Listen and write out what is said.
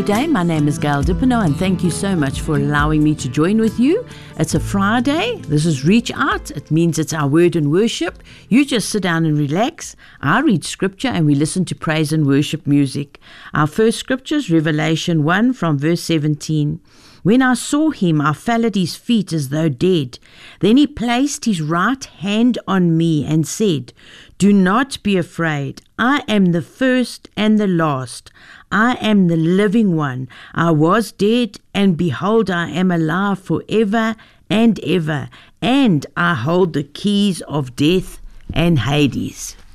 day. My name is Gail Dipino, and thank you so much for allowing me to join with you. It's a Friday. This is Reach Out. It means it's our word and worship. You just sit down and relax. I read scripture and we listen to praise and worship music. Our first scripture is Revelation 1 from verse 17. When I saw him, I fell at his feet as though dead. Then he placed his right hand on me and said, "Do not be afraid. I am the first and the last. I am the living one. I was dead, and behold, I am alive forever and ever, and I hold the keys of death and Hades."